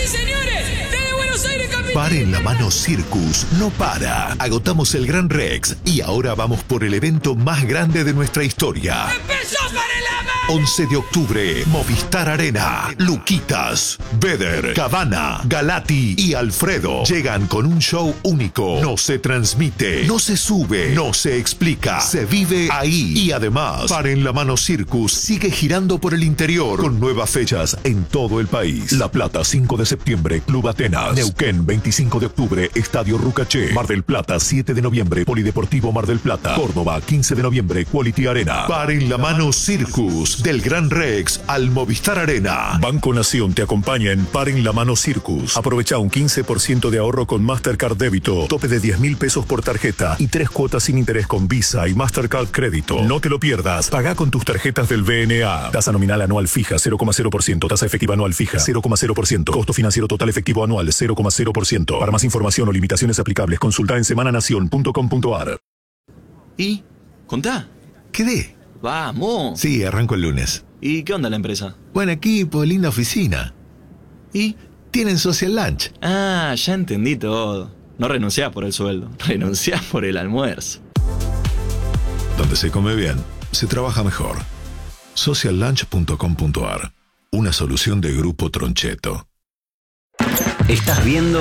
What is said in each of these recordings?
y señores, desde Buenos Aires, capital. Par en la Mano Circus no para. Agotamos el Gran Rex y ahora vamos por el evento más grande de nuestra historia. ¡Empezó Par en la Mano! 11 de octubre, Movistar Arena. Luquitas, Beder, Cabana, Galati y Alfredo llegan con un show único. No se transmite, no se sube, no se explica, se vive ahí. Y además, Par en la Mano Circus sigue girando por el interior con nuevas fechas en todo el país. La Plata, 5 de septiembre, Club Atenas. Neuquén, 25 de octubre, Estadio Rucaché. Mar del Plata, 7 de noviembre, Polideportivo Mar del Plata. Córdoba, 15 de noviembre, Quality Arena. Par en la Mano Circus, del Gran Rex al Movistar Arena. Banco Nación te acompaña en Par en la Mano Circus. Aprovecha un 15% de ahorro con Mastercard Débito, tope de 10.000 pesos por tarjeta y 3 cuotas sin interés con Visa y Mastercard Crédito. No te lo pierdas. Paga con tus tarjetas del BNA. Tasa nominal anual fija 0,0%. Tasa efectiva anual fija 0,0%. Costo financiero total efectivo anual 0,0%. Para más información o limitaciones aplicables, consulta en semananacion.com.ar. ¿Y? ¿Contá? ¿Quedé? Vamos. Sí, arranco el lunes. ¿Y qué onda la empresa? Buen equipo, linda oficina. ¿Y? Tienen social lunch. Ah, ya entendí todo. No renunciás por el sueldo, renunciás por el almuerzo. Donde se come bien, se trabaja mejor. Sociallunch.com.ar. Una solución de Grupo Troncheto. ¿Estás viendo?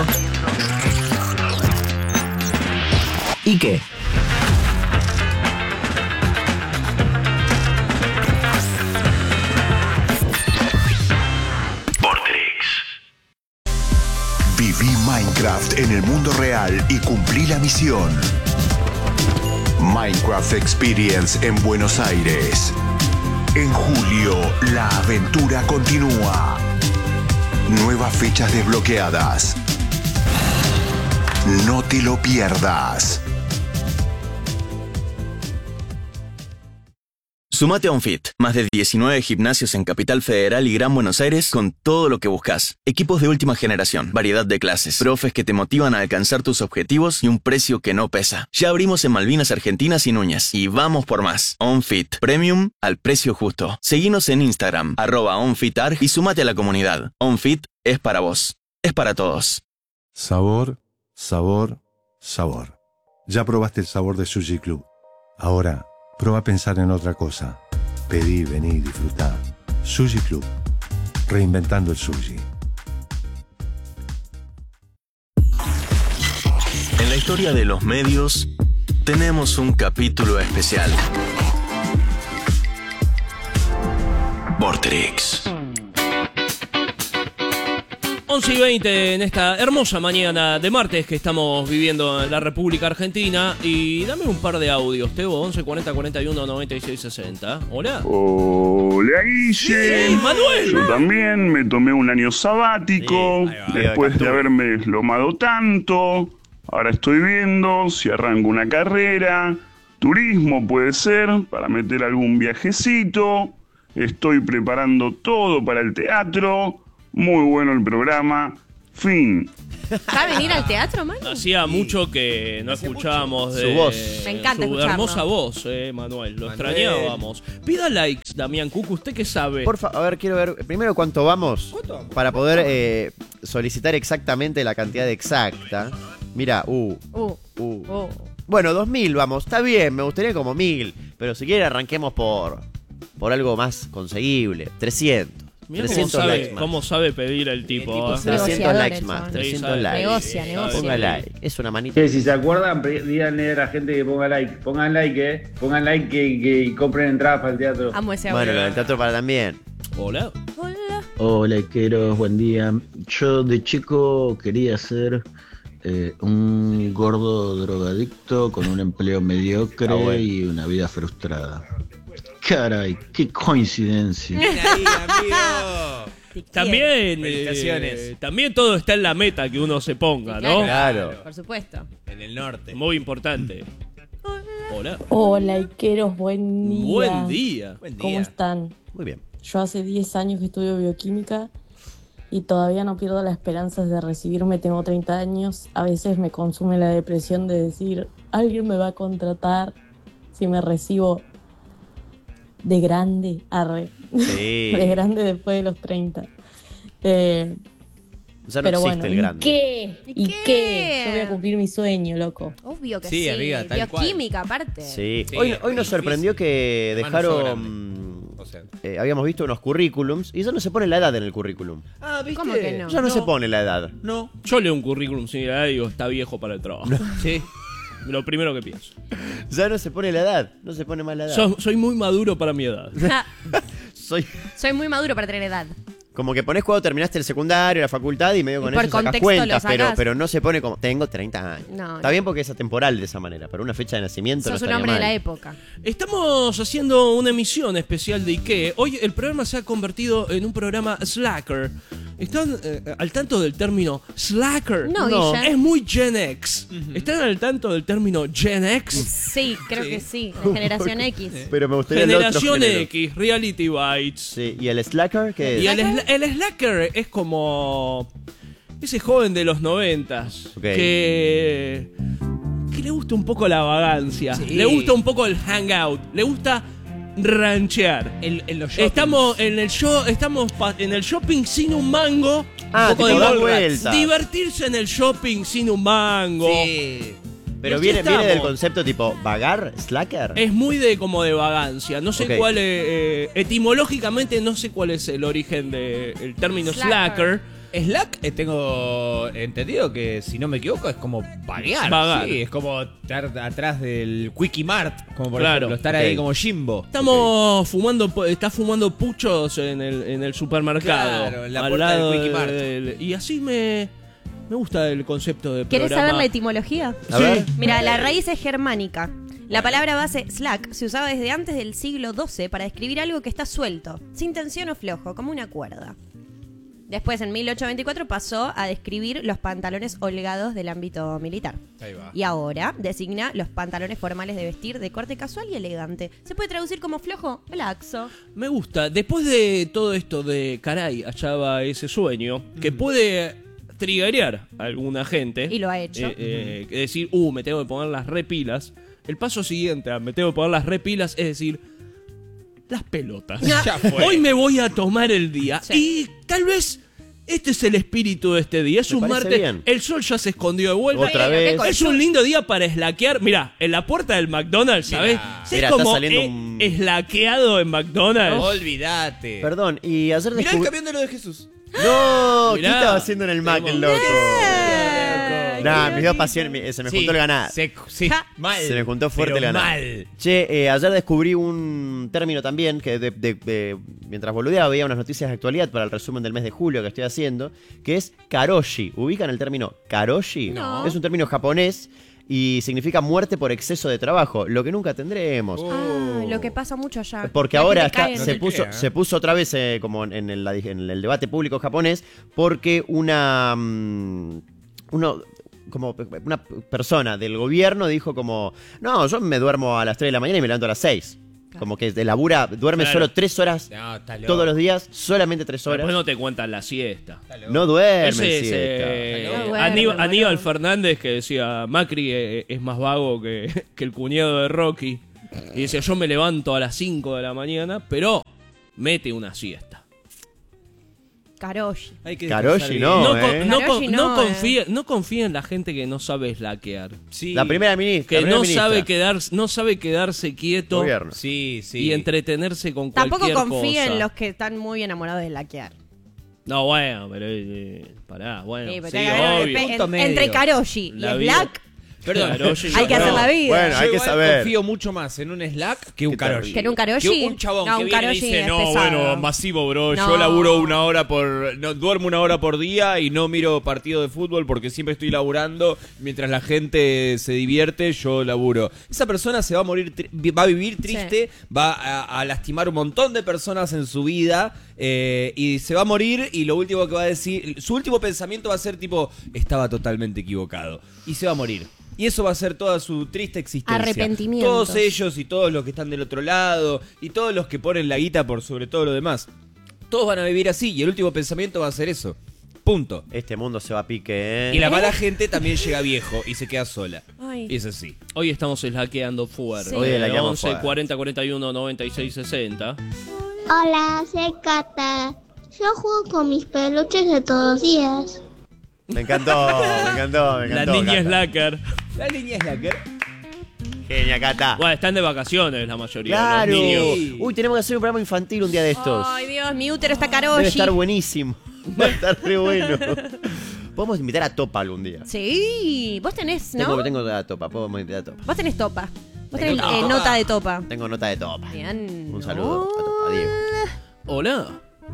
¿Y qué? Viví Minecraft en el mundo real y cumplí la misión. Minecraft Experience en Buenos Aires. En julio, la aventura continúa. Nuevas fechas desbloqueadas. No te lo pierdas. Sumate a OnFit. Más de 19 gimnasios en Capital Federal y Gran Buenos Aires con todo lo que buscas. Equipos de última generación, variedad de clases, profes que te motivan a alcanzar tus objetivos y un precio que no pesa. Ya abrimos en Malvinas Argentinas y Núñez. Y vamos por más. OnFit. Premium al precio justo. Seguinos en Instagram, @OnFitArg y sumate a la comunidad. OnFit es para vos. Es para todos. Sabor, sabor, sabor. Ya probaste el sabor de Sushi Club. Ahora, prueba a pensar en otra cosa. Pedí, vení, disfrutá. Sushi Club. Reinventando el sushi. En la historia de los medios, tenemos un capítulo especial. Vorterix. 11:20 en esta hermosa mañana de martes que estamos viviendo en la República Argentina. Y dame un par de audios, Tebo. 11 40 41 96 60. Hola. Hola, Guille. Sí, Manuel. Yo también me tomé un año sabático. Sí, después de haberme lomado tanto. Ahora estoy viendo si arranco una carrera. Turismo puede ser, para meter algún viajecito. Estoy preparando todo para el teatro. Muy bueno el programa. Fin. ¿Va a venir al teatro, Manu? Hacía mucho que no escuchábamos su voz. Me encanta su escucharlo. hermosa voz, Manuel. Lo extrañábamos. Pida likes, Damián Cucu. ¿Usted qué sabe? Porfa, a ver, quiero ver primero cuánto vamos. Para poder solicitar exactamente la cantidad exacta. Mira, Bueno, 2000 vamos. Está bien, me gustaría como 1000. Pero si quiere arranquemos por algo más conseguible. 300. Mirá 300 likes más. cómo sabe pedir el tipo. 300 likes más. 300 likes. Negocia. Ponga like. Es una manita. Si se acuerdan, díganle a la gente que ponga like. Pongan like, Pongan like que compren entradas para el teatro. Amo ese audio. Bueno, lo del teatro para también. Hola. Hola, Iqueros, buen día. Yo de chico quería ser un gordo drogadicto con un empleo mediocre y una vida frustrada. Caray, qué coincidencia. Ahí, amigo. También, Felicitaciones. también todo está en la meta que uno se ponga, ¿no? Claro. Por supuesto. En el norte. Muy importante. Hola. Hola, Iqueros, buen día. Buen día. ¿Cómo están? Muy bien. Yo hace 10 años que estudio bioquímica y todavía no pierdo la esperanza de recibirme. Tengo 30 años. A veces me consume la depresión de decir, alguien me va a contratar si me recibo de grande, Sí. de grande después de los 30. Ya no Pero existe bueno, el grande. ¿Y qué? Yo voy a cumplir mi sueño, loco. Obvio que Sí, sí. amiga, tal cual. Bioquímica, aparte. Sí. Sí, Hoy nos sorprendió que Hermano, sos dejaron... O sea. habíamos visto unos currículums y ya no se pone la edad en el currículum. Ah, ¿viste? ¿Cómo que no? Ya no se pone la edad. No. Yo leo un currículum sin edad y digo, está viejo para el trabajo. Sí. Lo primero que pienso. Ya no se pone la edad. No se pone más la edad. Soy muy maduro para mi edad. Soy Soy muy maduro para tener edad. como que pones cuando terminaste el secundario, la facultad y medio con Y por eso sacas contexto cuentas, lo sacás. pero no se pone como tengo 30 años. No, Está no. bien porque es atemporal de esa manera, pero una fecha de nacimiento no Sos un estaría hombre mal. de la época. Estamos haciendo una emisión especial de IKEA. Hoy el programa se ha convertido en un programa slacker. ¿Están al tanto del término slacker? No, Guilla. Es muy Gen X. ¿Están al tanto del término Gen X? Sí, creo que sí. De generación X. Pero me gustaría el otro Generación género. X, Reality Bites. Sí, ¿y el slacker qué es? Y el slacker es como ese joven de los 90s Ok. que le gusta un poco la vagancia, Sí. le gusta un poco el hangout, le gusta ranchear. En los shoppings. Estamos en el en el shopping sin un mango. Ah, un poco tipo de dar Mallrats. vueltas. Divertirse en el shopping sin un mango. Sí. Pero Y aquí viene estamos. del concepto tipo vagar, slacker. Es muy de como de vagancia. No sé Ok. cuál etimológicamente no sé cuál es el origen del término slacker. Slack, tengo entendido que, si no me equivoco, es como vaguear. Vagar. Sí, es como estar atrás del Quickie Mart, como por Claro. ejemplo, estar Ok. ahí como Jimbo. Está fumando puchos en el supermercado. Claro, en la al puerta lado del Quickie Mart. y así me gusta el concepto de ¿Querés programa. saber la etimología? A ver. Mira, la raíz es germánica. La palabra base slack se usaba desde antes del siglo XII para describir algo que está suelto, sin tensión o flojo, como una cuerda. Después, en 1824, pasó a describir los pantalones holgados del ámbito militar. Ahí va. Y ahora designa los pantalones formales de vestir de corte casual y elegante. Se puede traducir como flojo o laxo. Me gusta. Después de todo esto de caray, allá va ese sueño, que puede triggerear a alguna gente. Y lo ha hecho. Decir, me tengo que poner las repilas. El paso siguiente a me tengo que poner las repilas es decir, las pelotas. Ya fue. Hoy me voy a tomar el día. Sí. Y tal vez este es el espíritu de este día. Es Me un parece martes. bien. El sol ya se escondió de vuelta. Otra vez. Es un lindo día para eslaquear. Mirá, en la puerta del McDonald's, ¿sabes? Sí, Mirá, es como está saliendo un- eslaqueado en McDonald's. Olvídate. Perdón, y ayer Mirá el descubrí... camión de lo de Jesús. No, ¿qué Mirá. estaba haciendo en el Mac el loco? Nah, mis dos pasiones, se me juntó el ganado. Sí, mal. Se me juntó fuerte pero el ganado. mal. Che, ayer descubrí un término también que mientras boludeaba veía unas noticias de actualidad para el resumen del mes de julio que estoy haciendo, que es karoshi. ¿Ubican el término karoshi? No. Es un término japonés y significa muerte por exceso de trabajo, lo que nunca tendremos. Ah, lo que pasa mucho allá. Porque La ahora gente cae en- se puso otra vez como en el debate público japonés porque una persona del gobierno dijo como, no, yo me duermo a las 3 de la mañana y me levanto a las 6. Como que duerme Claro. solo 3 horas No, está loco. todos los días, solamente 3 horas. Después no te cuentan la siesta. No duerme Ese es siesta. No duerme, Aníbal boludo. Fernández que decía, Macri es más vago que el cuñado de Rocky. Y dice, yo me levanto a las 5 de la mañana, pero mete una siesta. Karoshi. Hay que Karoshi descansar no, bien. Karoshi no, No confíe en la gente que no sabe slackear. Sí. La primera ministra. Que la primera no ministra. sabe quedarse quieto Gobierno. Sí, sí. y entretenerse con Tampoco cualquier confía cosa. en los que están muy enamorados de laquear. No, bueno, pero pará, bueno. Sí, pero sí, tiene que haber obvio. Punto medio. entre Karoshi La y vida. Slack, Perdón. Karoshi, hay que no. hacer la vida. Bueno, hay Yo que igual saber. confío mucho más en un Slack que un Qué Karoshi. ¿Que en un Karoshi? Que un chabón No, que un viene y Karoshi dice, es no, pesado. bueno, masivo, bro. No. Yo laburo duermo una hora por día y no miro partido de fútbol porque siempre estoy laburando. Mientras la gente se divierte, yo laburo. Esa persona se va a morir, va a vivir triste, va a lastimar un montón de personas en su vida y se va a morir y lo último que va a decir, su último pensamiento va a ser tipo, estaba totalmente equivocado. Y se va a morir. Y eso va a ser toda su triste existencia. Arrepentimientos. Todos ellos y todos los que están del otro lado y todos los que ponen la guita por sobre todo lo demás. Todos van a vivir así y el último pensamiento va a ser eso. Punto. Este mundo se va a pique, ¿eh? Y la mala gente también llega viejo y se queda sola. Ay. Y es así. Hoy estamos slackeando fuerte. Sí. Hoy slackeamos 11 fuerte. 40 41 96 60. Hola, soy Cata. Yo juego con mis peluches de todos los días. Me encantó. La niña Cata. Slacker. La niña Slacker. Genia, Cata. Bueno, están de vacaciones la mayoría. Claro. Los niños. Uy, tenemos que hacer un programa infantil un día de estos. Ay, Dios, mi útero está Karoshi. Debe estar buenísimo. Va a estar re bueno. Podemos invitar a Topa algún día. Sí, vos tenés, ¿no? Tengo a Topa, podemos invitar a Topa. Vos tenés topa. Vos Tengo tenés topa. nota de topa. Tengo nota de Topa. Bien. Un saludo a Topa, Diego. Hola.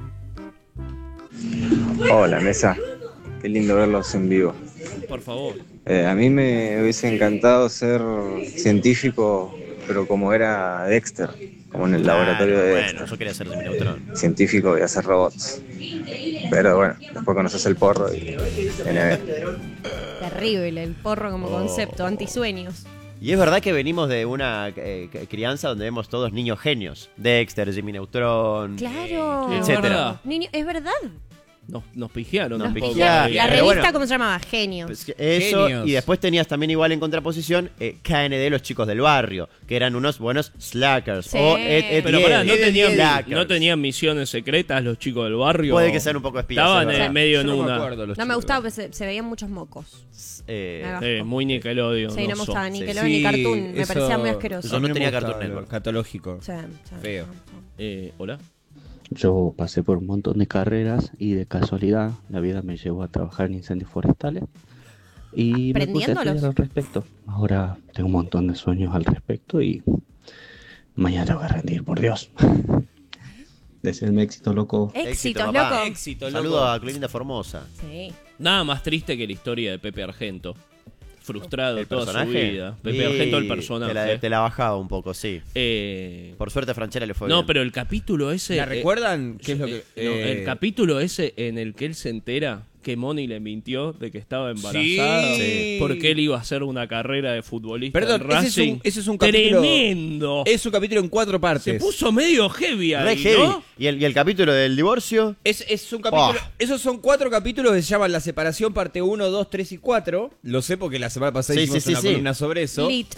Hola, Mesa. Qué lindo verlos en vivo. Por favor. A mí me hubiese encantado ser científico, pero como era Dexter, como en el laboratorio de Dexter. Bueno, yo quería ser de Neutrón. Científico y hacer robots. Pero bueno, después conoces el porro y NB. Terrible, el porro como concepto, antisueños. Y es verdad que venimos de una crianza donde vemos todos niños genios. Dexter, Jimmy Neutron, Claro. etcétera. Niño, es verdad. Nos pijaron. Nos un poco. pijaron. La Pero revista, bueno. ¿cómo se llamaba? Genios. Pues eso, Genios. y después tenías también igual en contraposición KND, los chicos del barrio, que eran unos buenos slackers. Sí. O Ed Pero pará, slackers. ¿no tenían misiones secretas los chicos del barrio? Puede que sean un poco espías. Estaban es verdad. medio en Yo no me una. acuerdo los No me chicos. gustaba, porque se veían muchos mocos. Muy Nickelodeon. Sí, no me so. gustaba Nickelodeon ni Cartoon. Me parecía muy asqueroso. Yo no tenía me gustaba, Cartoon Network. Catológico. Sí, sí. Feo. Hola. Yo pasé por un montón de carreras y de casualidad la vida me llevó a trabajar en incendios forestales y me puse a estudiar al respecto. Ahora tengo un montón de sueños al respecto y mañana tengo que rendir, por Dios. Desearme éxito, loco. Éxitos, papá. loco. Éxito, Saludo loco. a Clorinda Formosa. Sí. Nada más triste que la historia de Pepe Argento. Frustrado ¿El toda personaje? su vida. Pepe Sí, Argento, el personaje. Te la bajaba un poco, sí. Por suerte a Franchella le fue No, bien. pero el capítulo ese. ¿La recuerdan? ¿Qué es lo que.? No, el capítulo ese en el que él se entera que Moni le mintió de que estaba embarazada. Sí. Porque él iba a hacer una carrera de futbolista. Perdón, en Racing. ese es un capítulo. Tremendo. Es un capítulo en 4 partes. Se puso medio heavy Re ahí, heavy. ¿no? ¿Y el capítulo del divorcio? Es un capítulo. Esos son 4 capítulos que se llaman La Separación, parte 1, 2, 3 y 4. Lo sé porque la semana pasada Sí, hicimos sí, una sí. columna sobre eso. Lit.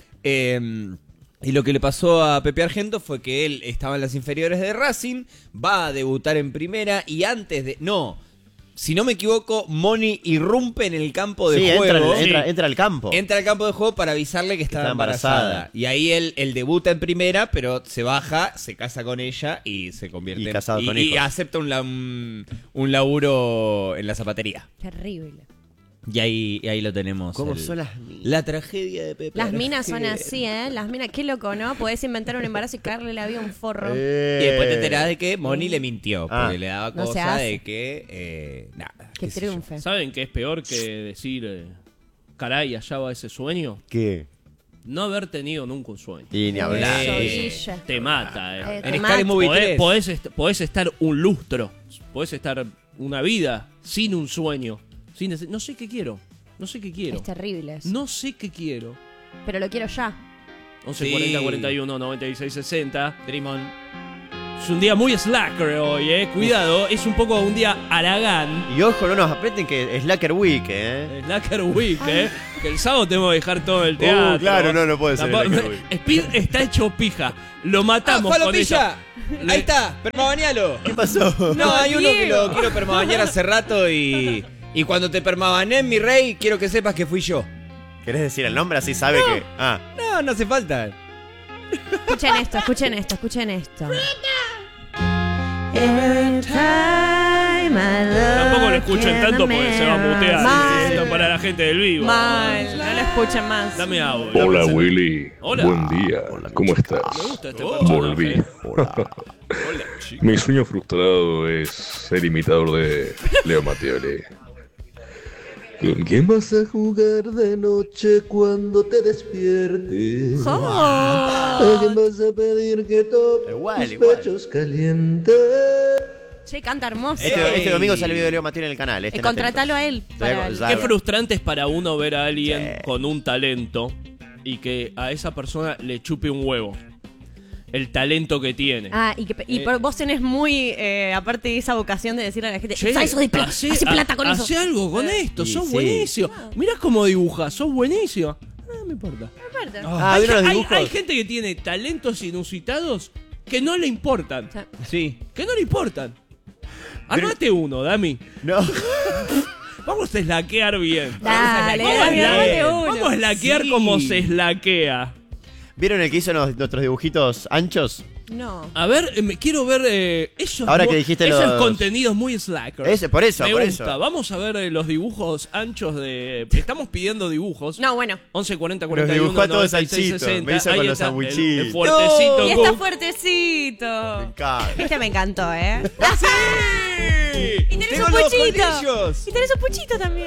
Y lo que le pasó a Pepe Argento fue que él estaba en las inferiores de Racing, va a debutar en primera y antes de. No. Si no me equivoco, Moni irrumpe en el campo de Sí, juego. entra al campo. Entra al campo de juego para avisarle que estaba embarazada. Y ahí él debuta en primera, pero se baja, se casa con ella y se convierte Y casado con y hijos. acepta un laburo en la zapatería. Terrible. Y ahí lo tenemos. ¿Cómo son las minas? La tragedia de Pepe Las minas son Argento. así, ¿eh? Las minas, qué loco, ¿no? Podés inventar un embarazo y caerle la vida a un forro. Y después te enterás de que Moni le mintió, porque le daba No se cosa hace. de que. Nada. Que triunfe. ¿Saben qué es peor que decir, caray, allá va ese sueño? ¿Qué? No haber tenido nunca un sueño. Y ni hablar. Guille. Te mata, te En mata. Scary Movie 3. Podés estar un lustro, podés estar una vida sin un sueño. No sé qué quiero. No sé qué quiero. Es terrible eso. No sé qué quiero. Pero lo quiero ya. 11 Sí. 40 41 96 60. Dream on. Es un día muy slacker hoy, Cuidado, es un poco un día Aragán. Y ojo, no nos aprieten que es Slacker Week, Slacker Week, Que el sábado tenemos que dejar todo el teatro. Claro, no puede ser Tampoco- Slacker Week. Speed está hecho pija. Lo matamos con eso. ¡Falopilla! Ahí está, permabañalo. ¿Qué pasó? No, hay uno que lo quiero permabañar hace rato y cuando te permabañé, mi rey, quiero que sepas que fui yo. ¿Querés decir el nombre? Así sabe que. Ah. No hace falta. Escuchen esto, escuchen esto, escuchen esto. Every time I look Tampoco lo escuchen in tanto the porque se va a mutear. Mal. Esto para la gente del vivo. Mal, no lo escuchen más. Dame audio. Hola Willy, Hola. buen día, ¿cómo estás? Me gusta este personaje. Volví. Mi sueño frustrado es ser imitador de Leo Mattioli. ¿Con quién vas a jugar de noche cuando te despiertes? ¿A quién vas a pedir que toque tus pechos calientes? Che, canta hermoso. Este domingo sale el video de Leo Mattioli en el canal. Contratalo a él. Para el- Qué frustrante es para uno ver a alguien con un talento y que a esa persona le chupe un huevo. El talento que tiene. Ah, vos tenés muy, aparte de esa vocación de decirle a la gente, Che, "Usa eso de plata, hacé- hace plata con eso". Hacé algo con esto, sos sí. buenísimo. Mirá cómo dibujas, sos buenísimo. No me importa. ¿vieron los dibujos? Hay gente que tiene talentos inusitados que no le importan. Sí. Que no le importan. Armate uno, Dami. No. Vamos a slaquear bien. Dale, Vamos a slaquear como se slaquea. ¿Vieron el que hizo nuestros dibujitos anchos? No. A ver, quiero ver esos, Ahora que dijiste esos contenidos muy slackers. Por eso. Me gusta. Vamos a ver los dibujos anchos de... Estamos pidiendo dibujos. No, bueno. 11 40 Los 41 dibujó a todos 96 anchitos. 60. Me hizo Ahí con los está, sandwichitos. el fuertecito. Y Cook. está fuertecito. Este me encantó, ¿eh? Y tenés Tengo un los puchito. colmillos. Y tenés un puchito también.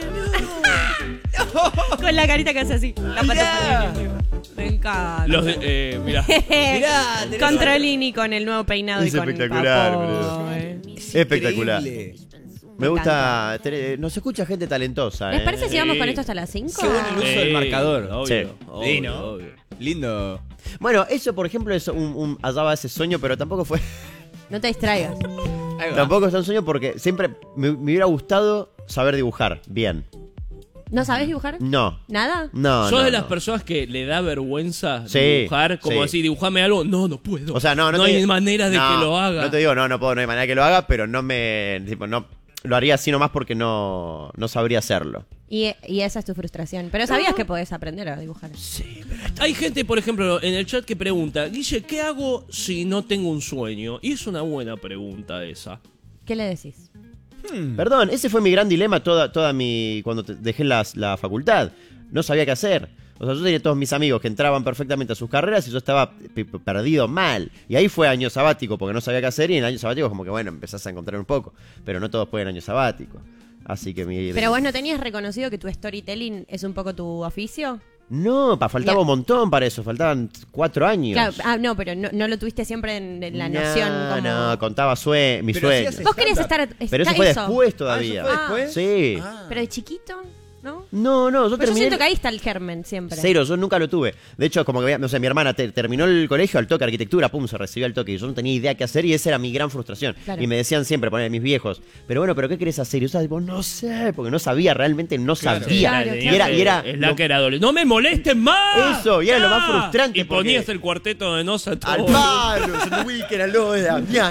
Con la carita que hace así. La pata. Me encanta. Los de, mirá. Mirá, tenés Controlini con el nuevo peinado Es y con espectacular, Papo, boludo. es Espectacular. increíble. Me gusta. Nos escucha gente talentosa. ¿Les parece si vamos con esto hasta las 5? Qué bueno el uso del marcador. Obvio, Sí. obvio, Sí, ¿no? obvio. Lindo. Bueno, eso por ejemplo es allá va ese sueño, pero tampoco fue. No te distraigas. Ahí va. Tampoco es un sueño porque siempre me hubiera gustado saber dibujar bien. ¿No sabes dibujar? No. ¿Nada? No. ¿Sos no, de las no. personas que le da vergüenza Sí, dibujar? Como sí. así, dibujame algo. No, no puedo. O sea, no hay te- manera de no, que lo haga. No te digo, no puedo, no hay manera que lo haga, pero no me. Tipo, no. Lo haría así nomás porque no sabría hacerlo. Y esa es tu frustración. Pero sabías que podés aprender a dibujar. Hay gente, por ejemplo, en el chat que pregunta, Guille, ¿qué hago si no tengo un sueño? Y es una buena pregunta esa. ¿Qué le decís? Perdón, ese fue mi gran dilema toda mi. Cuando dejé la facultad. No sabía qué hacer. O sea, yo tenía todos mis amigos que entraban perfectamente a sus carreras y yo estaba perdido mal. Y ahí fue año sabático porque no sabía qué hacer y en el año sabático como que bueno, empezás a encontrar un poco. Pero no todos pueden año sabático. Así que mi... ¿Pero vos no tenías reconocido que tu storytelling es un poco tu oficio? No, faltaba Ya. un montón para eso. Faltaban 4 años. Claro, no, pero no lo tuviste siempre en la noción como... No, contaba mis Pero sueños. hacías Vos querías estar... Pero eso fue después todavía. ¿eso fue después? Sí. Pero de chiquito, ¿no? No, yo Pero yo terminé... siento que ahí está el germen siempre. Cero, yo nunca lo tuve. De hecho, como que, no sé, mi hermana terminó el colegio al toque, arquitectura, pum, se recibió al toque. Y yo no tenía idea qué hacer y esa era mi gran frustración. Claro. Y me decían siempre, poner mis viejos, pero ¿qué querés hacer? Y yo estaba tipo, no sé, porque no sabía, realmente no sabía. Claro, Y era Es la que era adolescente. ¡No me molesten más! Eso, y era lo más frustrante Y porque- ponías el cuarteto de Nosa todo. al palo, John Wicker, al lobo de Damián.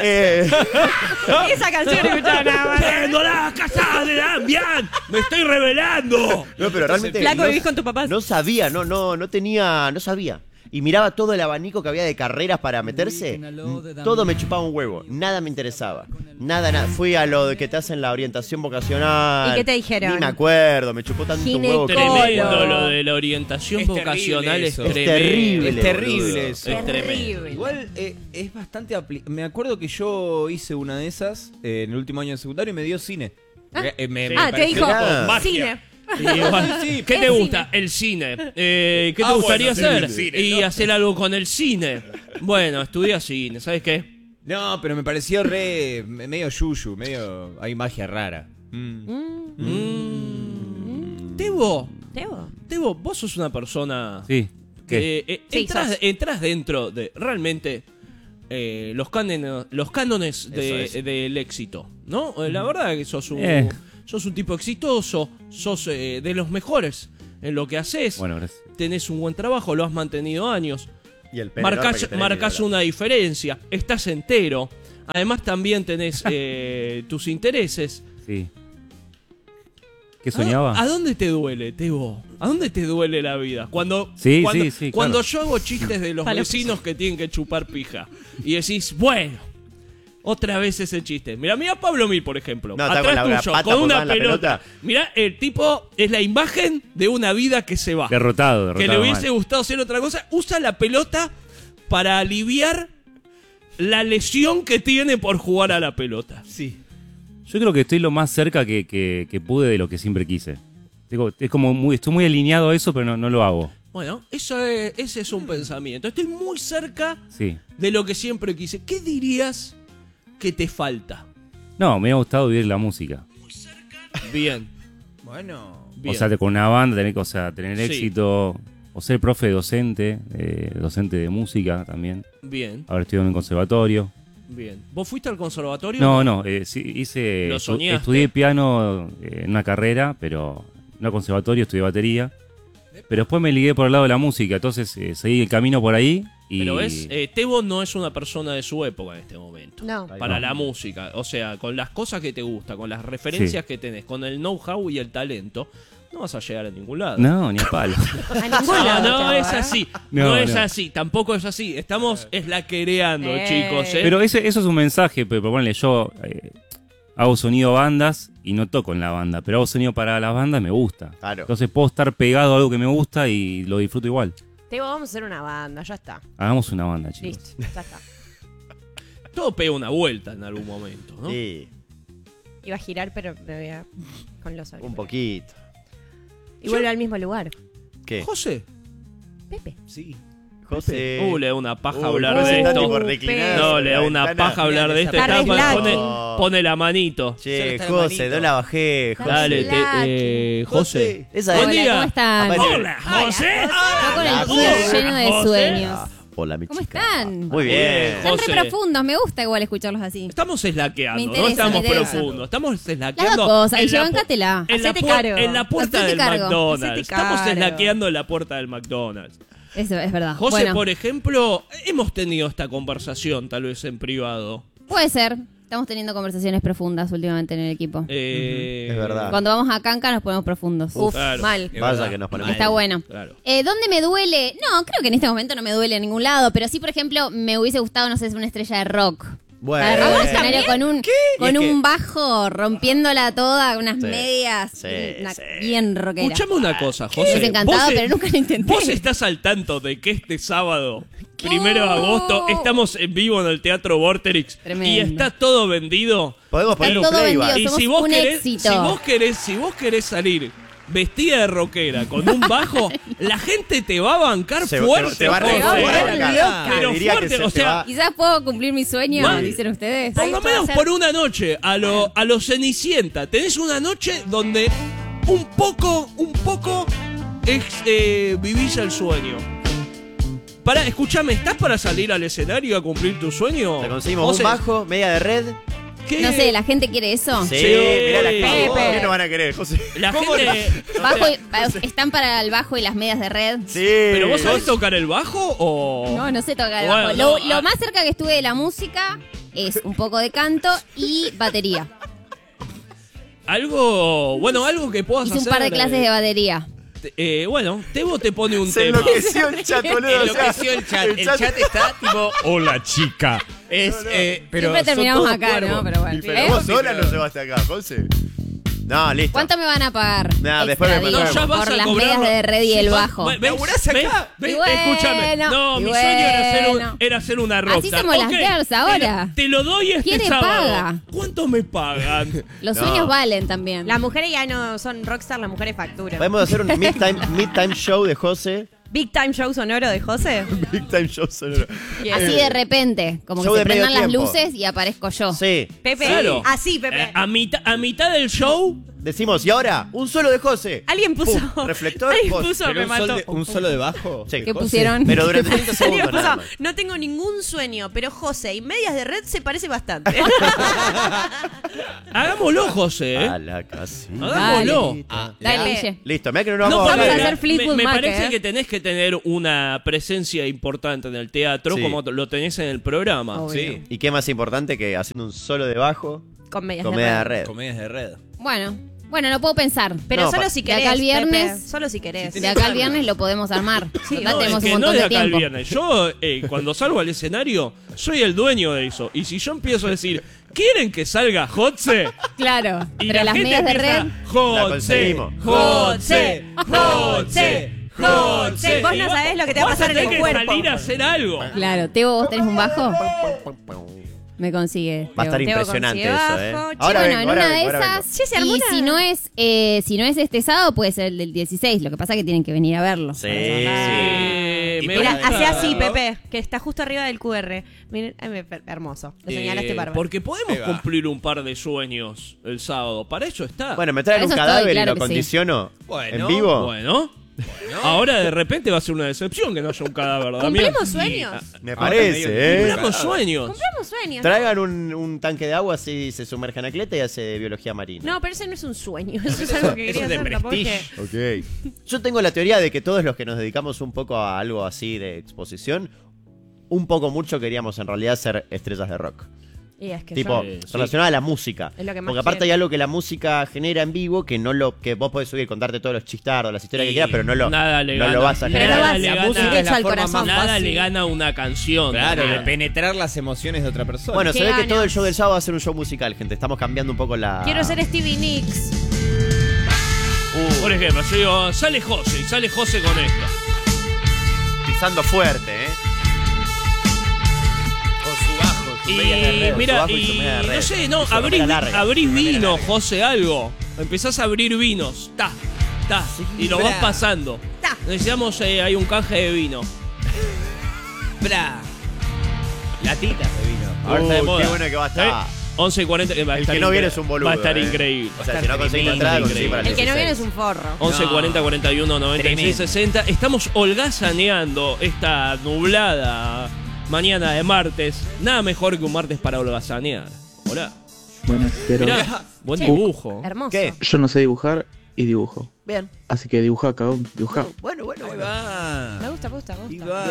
Esa canción escuchaba nada más. ¡Tengo la casa de Damián! ¡Me estoy revelando! No, pero realmente Flaco, no, vivís con tus papás. no sabía, no sabía. Y miraba todo el abanico que había de carreras para meterse. Todo me chupaba un huevo. Nada me interesaba. Nada. Fui a lo de que te hacen la orientación vocacional. ¿Y qué te dijeron? Ni me acuerdo, me chupó tanto un huevo. Tremendo lo de la orientación Es vocacional. terrible Es eso. Es tremendo. terrible, Es terrible boludo. eso. Es tremendo. Terrible. Igual es bastante me acuerdo que yo hice una de esas en el último año de secundario y me dio cine. Me Te pareció dijo Ah. Magia. cine. Y igual, Sí, ¿qué te es gusta? cine. El cine. ¿Qué te gustaría bueno, hacer? el cine, y ¿no? hacer algo con el cine. Bueno, estudia cine, ¿sabes qué? No, pero me pareció medio yuyu, medio hay magia rara. Tebo, Tebo. vos sos una persona Sí. ¿Qué? que Sí, sos. entras dentro de realmente los cánones del éxito, ¿no? La verdad que sos un tipo exitoso, sos de los mejores en lo que haces. Bueno, gracias. Tenés un buen trabajo, lo has mantenido años. Y el pene enorme que tenés, Marcás Nicolás. una diferencia, estás entero. Además también tenés tus intereses. Sí. ¿Qué soñaba? ¿A dónde te duele, Tebo? ¿A dónde te duele la vida? Cuando Sí, cuando claro. yo hago chistes de los Palo. vecinos que tienen que chupar pija y decís, bueno, otra vez ese chiste. Mira a Pablo Mil, por ejemplo. No, está atrás con la tuyo, pata con una posada en la pelota. pelota. Mira, el tipo es la imagen de una vida que se va. Derrotado Que le hubiese mal. gustado hacer otra cosa. Usa la pelota para aliviar la lesión que tiene por jugar a la pelota. Sí. Yo creo que estoy lo más cerca que pude de lo que siempre quise. Digo, es como estoy muy alineado a eso, pero no lo hago. Bueno, ese es un pensamiento. Estoy muy cerca Sí. de lo que siempre quise. ¿Qué dirías que te falta? No, me ha gustado vivir la música. Bien. Bueno. Bien. O sea, con una banda, tener Sí. éxito. O ser profe docente de música también. Bien. Haber estudiado en un conservatorio. Bien. ¿Vos fuiste al conservatorio? No, sí, ¿Lo soñaste? estudié piano en una carrera, pero no conservatorio, estudié batería. Pero después me ligué por el lado de la música, entonces seguí el camino por ahí. Pero ves, Tebo no es una persona de su época en este momento. No. Para la música. O sea, con las cosas que te gustan, con las referencias que tenés, con el know-how y el talento, no vas a llegar a ningún lado. No, ni a palo. No es así. No es así. Tampoco es así. Estamos eslaquereando, chicos. Pero eso es un mensaje. Pero ponle, yo hago sonido bandas y no toco en la banda. Pero hago sonido para las bandas y me gusta. Claro. Entonces puedo estar pegado a algo que me gusta y lo disfruto igual. Tebo, vamos a hacer una banda, ya está. Hagamos una banda, chicos. Listo, ya está. Todo pega una vuelta en algún momento, ¿no? Sí. Iba a girar, pero me voy a... con los auriculares. Un poquito. Y vuelve al mismo lugar. ¿Qué? José. Pepe. Sí. José. Le da una paja hablar de esto. No, le da una paja hablar de esto. Pone la manito. Che, José, no la bajé. José. Dale, José. Buen día. ¿Cómo están? Hola, José. Yo con el culo lleno de sueños. Hola, mi ¿Cómo chica. están? Muy bien. Están re profundos, me gusta igual escucharlos así. Estamos eslaqueando, Me no interesa, estamos me interesa. profundos. Estamos Las eslaqueando. dos cosas, y yo bancátela. Hacete cargo. En la puerta Hacete del cargo. McDonald's. Hacete Estamos cargo. eslaqueando en la puerta del McDonald's. Eso es verdad. José, Bueno, por ejemplo, hemos tenido esta conversación, tal vez en privado. puede ser. Estamos teniendo conversaciones profundas últimamente en el equipo. Es verdad. Cuando vamos a Canca nos ponemos profundos. Uf, Mal. Vaya que nos ponemos. Está bueno. Claro. ¿Dónde me duele? No, creo que en este momento no me duele en ningún lado, pero sí, por ejemplo, me hubiese gustado, no sé, ser una estrella de rock. Bueno. Para arriba del escenario con un, con Y es un bajo rompiéndola toda, unas Sí. medias Sí, una- sí. bien rockera. Escuchame una cosa, Me José. hubiese encantado, Vos, pero nunca lo intenté. Vos estás al tanto de que este sábado, 1 de agosto, estamos en vivo en el Teatro Vorterix Tremendo. y está todo vendido. Podemos poner un todo playback. vendido, Y si somos vos un querés, éxito. si vos querés salir vestida de rockera con un bajo, la gente te va a bancar fuerte. te va a José. rebancar. Pero Diría que fuerte, se o te sea, va. Quizás puedo cumplir mi sueño, Mal. dicen ustedes. por lo menos por una noche, a lo Cenicienta. Tenés una noche donde un poco vivís el sueño. Pará, escúchame, ¿estás para salir al escenario a cumplir tu sueño? Te conseguimos José, un bajo, media de red. ¿qué? No sé, ¿la gente quiere eso? Sí, Sí. mirá la gente. Pepe. ¿Qué no van a querer, José? La gente... Bajo ¿Están para el bajo y las medias de red? Sí. ¿Pero vos sabés tocar el bajo o...? No sé tocar el Bueno, bajo. no, Lo más cerca que estuve de la música es un poco de canto y batería. Algo que puedas Hice un hacer... par de clases de batería. Bueno, Tebo te pone un Se tema. enloqueció el chat, boludo. Enloqueció el chat. El chat está tipo, hola chica. Es, pero Siempre son terminamos todos acá, cuervos. ¿no? Pero bueno. Pero vos sola lo llevaste acá, José. No, listo. ¿Cuánto me van a pagar? Nah, después extra, me- digo, no, ya vas por a las cobrarlo. medias de red y el bajo. ¿Laburás acá? Y bueno, Escúchame. No, y mi sueño bueno. era hacer una rockstar. Así somos las Ok, girls ahora. Te lo doy este ¿Quién le sábado. paga? ¿Cuánto me pagan? Los No. sueños valen también. Las mujeres ya no son rockstar, las mujeres facturan. Podemos hacer un mid-time show de José. Big Time Show sonoro de José. Big time show sonoro. Así de repente, como Show que se de medio prendan las tiempo. luces y aparezco yo. Sí. Pepe. Claro. Así, Pepe. A mitad del show, Decimos, y ahora, un solo de José. Alguien puso. Pum, reflector, Alguien vos. puso, Pero me un, mató. un solo de bajo. Sí. ¿Qué pusieron? Pero durante 30 Alguien segundos nada puso, más. no tengo ningún sueño, pero José y medias de red se parece bastante. hagámoslo, José. A la casita. Hagámoslo. Dale, Guille. Listo, mirá que no nos No, vamos a vamos a hablar. hacer Fleetwood me Mac, parece ¿eh? que tenés que tener una presencia importante en el teatro, Sí. como lo tenés en el programa. Obvio. Sí. ¿Y qué más importante que haciendo un solo de bajo Con medias con de media de red. red? Comedias de red. Bueno, lo puedo pensar. Pero No, solo pa- si de querés. acá al viernes- Pepe, solo si querés. De acá al viernes lo podemos armar. Sí, Total, No, tenemos es que un no montón de de acá al tiempo. viernes. Yo, cuando salgo al escenario, soy el dueño de eso. Y si yo empiezo a decir, ¿quieren que salga Jotze? Claro, Y pero la las gente medias de empieza, red. La Jotze, conseguimos. Jotze, Jotze, Jotze. Vos no sabés lo que te va a pasar en el Vos cuerpo. tenés que salir a hacer algo. Claro, Tebo, ¿vos tenés un bajo? Me consigue. Va a estar Tebo. impresionante consigue eso, bajo. ¿eh? Che, Ahora Bueno, vengo, en ahora una de vengo, ahora vengo. esas, Che, se armó y una- si no es este sábado, puede ser el del 16. Lo que pasa es que tienen que venir a verlo. Sí. Me Mira, gusta. hace así, Pepe, que está justo arriba del QR. Miren, hermoso. Lo señalaste bárbaro. Porque podemos cumplir un par de sueños el sábado. Para eso está. Bueno, me traen Para un eso cadáver estoy, claro y lo que sí. condiciono Bueno, en vivo. Bueno. Ahora de repente va a ser una decepción que no haya un cadáver. Cumplimos sueños. Me parece, Cumplimos sueños. Cumplimos sueños. Traigan un tanque de agua, así se sumerge en Anacleta y hace biología marina. No, pero ese no es un sueño. Eso es algo que quería hacer. Tampoco es que- Ok. Yo tengo la teoría de que todos los que nos dedicamos un poco a algo así de exposición, un poco mucho queríamos en realidad ser estrellas de rock. Y es que Tipo, yo- relacionada a la música. Es lo que más Porque aparte quiero. hay algo que la música genera en vivo que no lo que vos podés subir, contarte todos los chistardos, las historias que quieras, pero no lo vas a generar. Nada le la gana- música hecha al corazón. Nada fácil. le gana una canción. Claro, de Nada. penetrar las emociones de otra persona. Bueno, Qué se ve que ganas. todo el show del sábado va a ser un show musical, gente. Estamos cambiando un poco la... Quiero ser Stevie Nicks. Por ejemplo, yo digo, sale José y sale José con esto. Pisando fuerte, Con su bajo, su media de Y red. mira, bajo y su y media de red. no sé, no, Y su remera larga. abrís Remera vino, larga. José, algo. Empezás a abrir vinos, y lo vas pasando. Necesitamos, hay un canje de vino. Latitas de vino. Ahora está de moda. qué bueno que va a estar. 11:40, va a El estar que no viene increíble. es un boludo. Va a estar eh. increíble. O sea, si no conseguís entrada, conseguís para El que no 16. viene es un forro. 11:40, 41, 96, 60. Estamos holgazaneando esta nublada mañana de martes. Nada mejor que un martes para holgazanear. Hola. Buenas, pero Mirá, buen dibujo. Hermoso. ¿Qué? yo no sé dibujar y dibujo. Bien. Así que dibuja, cagón, dibuja. Bueno. Me gusta, me gusta, me gusta.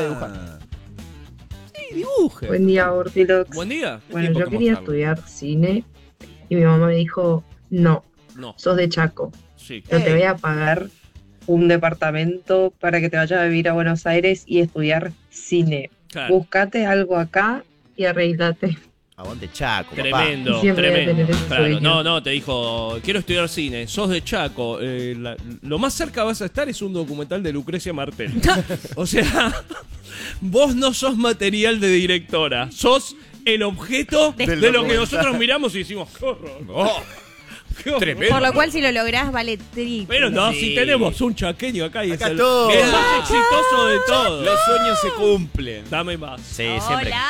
Sí, dibuje. Buen día, Ortilox. Buen día. Bueno, Tiempo yo que quería mostrarlo. estudiar cine y mi mamá me dijo, no, No. sos de Chaco, Sí. no te voy a pagar un departamento para que te vayas a vivir a Buenos Aires y estudiar cine. Claro. Búscate algo acá y arreglate. Aguante Chaco, papá. Tremendo, Y siempre voy a tremendo. tener ese Claro, sueño. no, te dijo, quiero estudiar cine, sos de Chaco. Lo más cerca vas a estar es un documental de Lucrecia Martel. O sea, vos no sos material de directora, sos el objeto de lo que nosotros miramos y decimos, ¡qué horror! ¡Qué horror! Tremendo. Por lo cual, si lo lográs, vale triple. Pero no, Sí. si tenemos un chaqueño acá y Acá es el todo. más exitoso de todos. Los sueños se cumplen. Dame más. Sí, siempre. ¡Hola!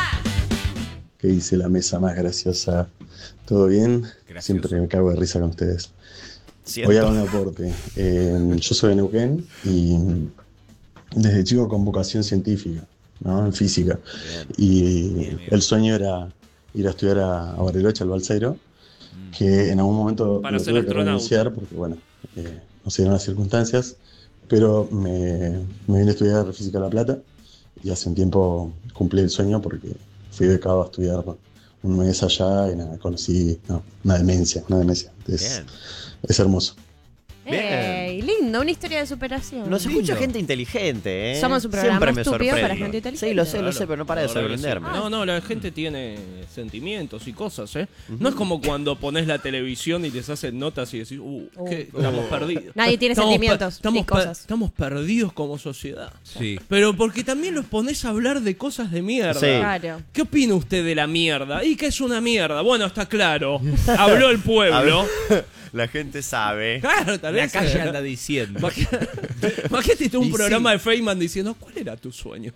Que hice la mesa más graciosa. ¿Todo bien? Gracioso. Siempre me cago de risa con ustedes. Siento. Voy a dar un aporte. Yo soy de Neuquén y desde chico con vocación científica, ¿no? En física. Y el sueño era ir a estudiar a Bariloche, al Balseiro, que en algún momento Para lo ser tuve que astronauta. renunciar porque, bueno, no se dieron las circunstancias, pero me vine a estudiar física a La Plata y hace un tiempo cumplí el sueño porque fui becado a estudiar un mes allá y nada, conocí una demencia. Bien. Es hermoso. Ey, lindo, una historia de superación. Nos escucha gente inteligente, ¿eh? Somos un programa Siempre me estúpido sorprende. para gente inteligente. Sí, lo sé, pero no para de La verdad que sí. sorprenderme. No, la gente tiene sentimientos y cosas, ¿eh? No es como cuando pones la televisión y les hacen notas y decís, ¿qué? Estamos perdidos. Nadie tiene Estamos sentimientos estamos ni cosas. Estamos perdidos como sociedad. Sí. Pero porque también los pones a hablar de cosas de mierda. Sí. Claro. ¿Qué opina usted de la mierda? ¿Y qué es una mierda? Bueno, está claro. Habló el pueblo. La gente sabe. Claro, tal La vez. calle anda diciendo. Imagínate un Y programa sí. de Feynman diciendo, ¿cuál era tu sueño?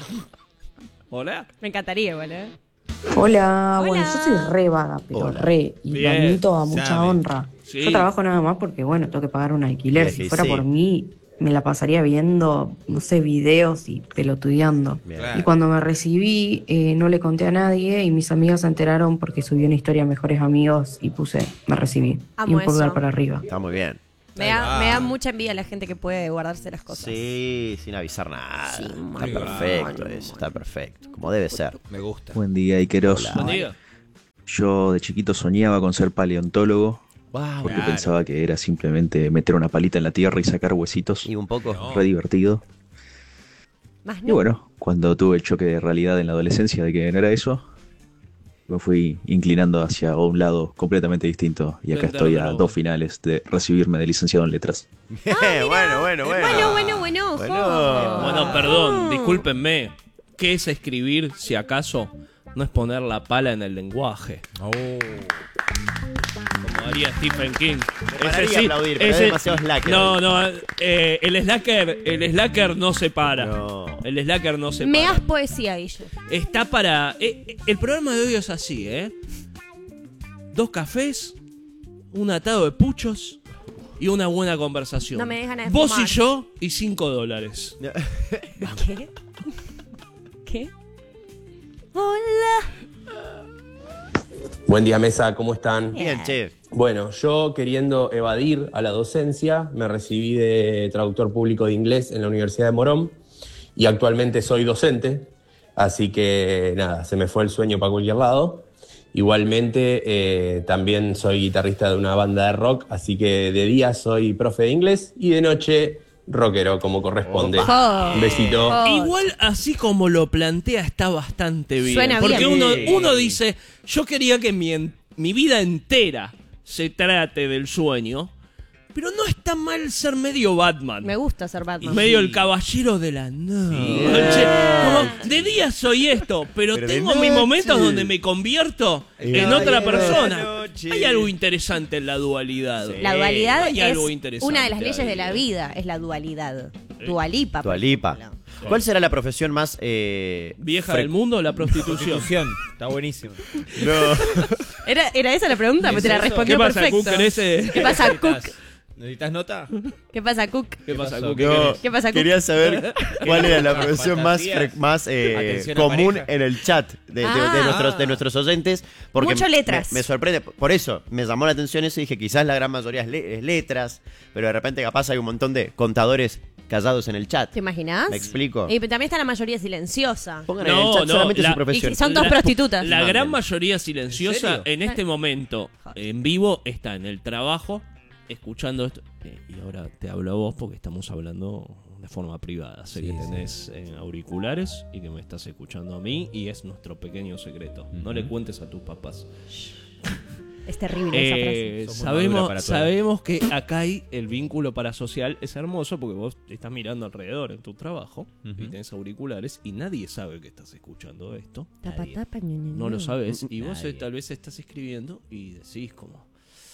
Hola. Me encantaría igual, ¿eh? Hola, bueno, Hola. yo soy re vaga, pero Hola. re, y Bien, lo admito a mucha sabe. honra. Sí. Yo trabajo nada más porque, bueno, tengo que pagar un alquiler. Sí, Si fuera sí. por mí, me la pasaría viendo, no sé, videos y pelotudeando. Bien. Y cuando me recibí, no le conté a nadie y mis amigas se enteraron porque subí una historia a Mejores Amigos y puse, me recibí. Amo y un pulgar eso. para arriba. Está muy bien. Me da mucha envidia la gente que puede guardarse las cosas. Sí, sin avisar nada. Sí, está muy perfecto mal. eso, está perfecto. Como debe ser. Me gusta. Buen día, Ikeros. Hola. Buen día. Yo de chiquito soñaba con ser paleontólogo Wow. porque pensaba que era simplemente meter una palita en la tierra y sacar huesitos. Y un poco. Re divertido. Más Y no. bueno, cuando tuve el choque de realidad en la adolescencia de que no era eso, me fui inclinando hacia un lado completamente distinto. Y acá estoy a 2 finales de recibirme de licenciado en letras. Bueno. Bueno, ojo. Bueno, perdón, discúlpenme. ¿Qué es escribir, si acaso, no es poner la pala en el lenguaje? Como haría Stephen King. pararía a aplaudir, pero es demasiado slacker. No, el slacker no se para. El slacker no se Me para. das poesía, Guille. Está para... el programa de hoy es así, 2 cafés, un atado de puchos y una buena conversación. No me des ganas de Vos fumar. y yo y $5. ¿Qué? ¿Qué? Hola. Buen día, mesa, ¿cómo están? Bien, che. Bueno, yo queriendo evadir a la docencia, me recibí de traductor público de inglés en la Universidad de Morón y actualmente soy docente, así que nada, se me fue el sueño para cualquier lado. Igualmente, también soy guitarrista de una banda de rock, así que de día soy profe de inglés y de noche rockero, como corresponde. Un besito. Igual, así como lo plantea, está bastante bien. Suena porque bien. uno dice, yo quería que mi vida entera se trate del sueño, pero no está mal ser medio Batman. Me gusta ser Batman. Medio el caballero de la noche. Como, de día soy esto, pero Pero de tengo mis noche. momentos donde me convierto en Caballero otra de persona. noche. Hay algo interesante en la dualidad. La dualidad Hay es algo interesante una de las leyes ahí. de la vida, es la dualidad. Dualipa. Dua Lipa. ¿Cuál será la profesión más vieja del mundo? La prostitución. Está buenísimo. No. ¿Era esa la pregunta? Me te la eso? respondió ¿Qué pasa, perfecto. Cook? ¿Qué pasa, Cook? ¿Necesitas nota? ¿Qué pasa, Cook? ¿Qué pasa, pasó? Cook? No, ¿Qué pasa, Cook? quería saber cuál era la profesión más, Fantasías. más Atención a común pareja. en el chat de nuestros oyentes. Porque Mucho letras. Me sorprende. Por eso me llamó la atención eso y dije, quizás la gran mayoría es letras, pero de repente capaz hay un montón de contadores callados en el chat. ¿Te imaginas? ¿Me explico? Y también está la mayoría silenciosa. Pongan en el chat solamente su profesión. Y son todas prostitutas. La Manden. gran mayoría silenciosa ¿En en este momento, en vivo, está en el trabajo, escuchando esto. Y ahora te hablo a vos porque estamos hablando de forma privada. Sé que tenés auriculares y que me estás escuchando a mí y es nuestro pequeño secreto. No le cuentes a tus papás. Es terrible esa frase. Sabemos que acá hay el vínculo parasocial. Es hermoso porque vos estás mirando alrededor en tu trabajo y tenés auriculares y nadie sabe que estás escuchando esto. Tapa, tapa, No lo sabes. Y vos tal vez estás escribiendo y decís como...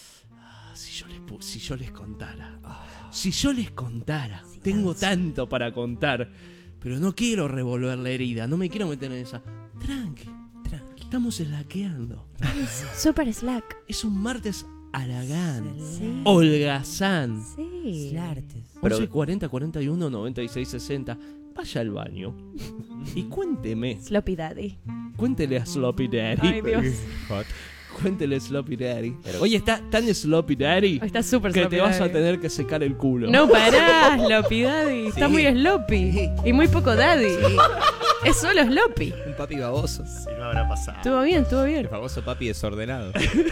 Si yo les contara. Si yo les contara. Tengo tanto para contar. Pero no quiero revolver la herida. No me quiero meter en esa. Tranqui. Estamos slackeando. Super Slack. Es un martes Aragán. Sí. Holgazán. Sí. 11 40 41 96 60. Vaya al baño. Y cuénteme. Sloppy Daddy. Cuéntele a Sloppy Daddy. Ay, Dios. Cuéntele a Sloppy Daddy. Oye, está tan Sloppy Daddy Está súper que sloppy te vas daddy. a tener que secar el culo. No, pará, Sloppy Daddy. Está muy sloppy. Y muy poco daddy. Es solo sloppy. Un papi baboso. Si no habrá pasado. Estuvo bien, estuvo bien. El famoso papi desordenado.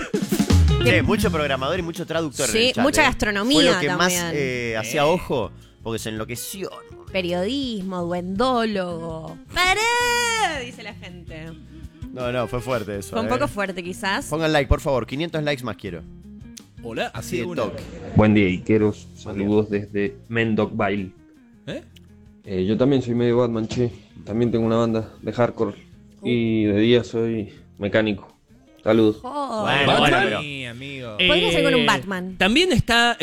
Mucho programador y mucho traductor Sí, en el chat. mucha gastronomía Fue lo que más también. hacía ojo, porque se enloqueció. Periodismo, duendólogo. ¡Pará! Dice la gente. No, fue fuerte eso. Fue un poco fuerte, quizás. Pongan like, por favor. 500 likes más quiero. Hola, Así de toque. Buen día, Iqueros. Saludos desde Mendocville. Yo también soy medio Batman, che. También tengo una banda de hardcore. Y de día soy mecánico. Saludos. Oh. Bueno, pero... amigo. Podría ser con un Batman. También está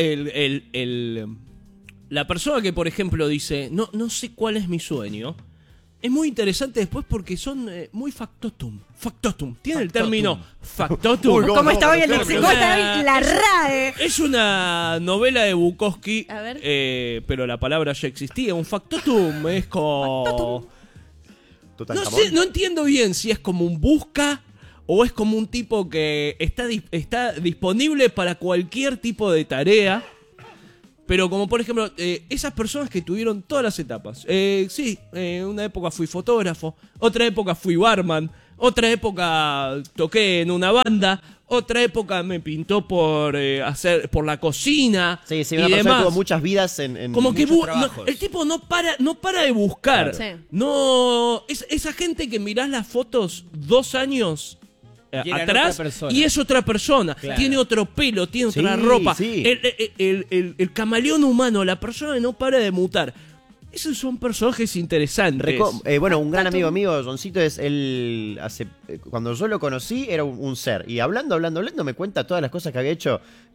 la persona que, por ejemplo, dice, no sé cuál es mi sueño. Es muy interesante después porque son muy factotum. Factotum. Tiene el término factotum. Uy, ¿cómo está hoy el léxico? ¿Cómo está hoy la RAE? Es una novela de Bukowski, A ver. pero la palabra ya existía. Un factotum es como... No Tutankamón. sé, no entiendo bien si es como un busca o es como un tipo que está disponible para cualquier tipo de tarea. Pero como por ejemplo, esas personas que tuvieron todas las etapas. Una época fui fotógrafo, otra época fui barman, otra época toqué en una banda, otra época me pintó por la cocina. Sí, y una persona demás. que tuvo muchas vidas en Como que muchos trabajos. el tipo no para de buscar. Claro. Sí. No, esa gente que mirás las fotos 2 años Y eran atrás otra persona. y es otra persona. Claro. Tiene otro pelo, tiene otra Sí, ropa. sí. El camaleón humano, la persona que no para de mutar. Esos son personajes interesantes. Bueno, un gran amigo mío, Joncito, es él cuando yo lo conocí era un ser. Y hablando, me cuenta todas las cosas que había hecho